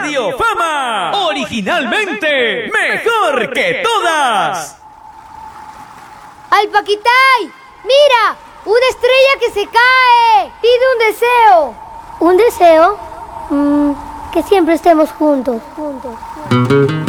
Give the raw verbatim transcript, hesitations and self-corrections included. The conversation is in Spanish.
Radio Fama, originalmente mejor que todas. ¡Alpaquitay! ¡Mira! ¡Una estrella que se cae! ¡Pide un deseo! ¿Un deseo? Mm, que siempre estemos juntos, juntos, juntos.